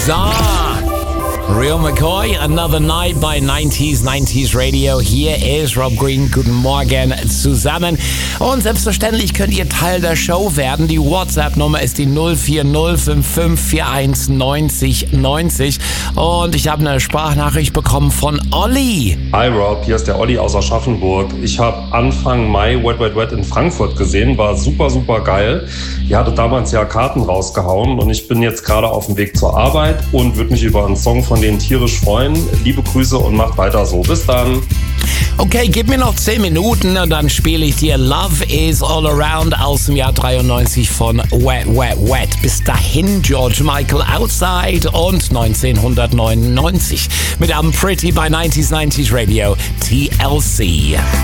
So, Real McCoy, Another Night bei 90s Radio. Hier ist Rob Green. Guten Morgen zusammen. Und selbstverständlich könnt ihr Teil der Show werden. Die WhatsApp-Nummer ist die 04055419090. Und ich habe eine Sprachnachricht bekommen von Olli. Hi Rob, hier ist der Olli aus Aschaffenburg. Ich habe Anfang Mai Wet Wet Wet in Frankfurt gesehen. War super geil. Ihr hattet damals ja Karten rausgehauen und ich bin jetzt gerade auf dem Weg zur Arbeit und würde mich über einen Song von denen tierisch freuen. Liebe Grüße und macht weiter so. Bis dann. Okay, gib mir noch 10 Minuten und dann spiele ich dir Love Is All Around aus dem Jahr 93 von Wet Wet Wet. Bis dahin George Michael Outside und 1999 mit einem Pretty bei 90s Radio TLC.